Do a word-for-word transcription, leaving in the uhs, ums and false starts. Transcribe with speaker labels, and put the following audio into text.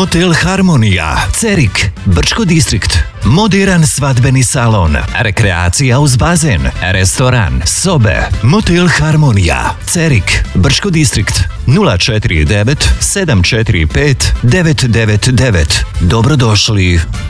Speaker 1: Motel Harmonija, Cerik, Brčko distrikt. Moderan svadbeni salon, rekreacija uz bazen, restoran, sobe. Motel Harmonija, Cerik, Brčko distrikt. nula četiri devet sedam četiri pet devet devet devet. Dobrodošli.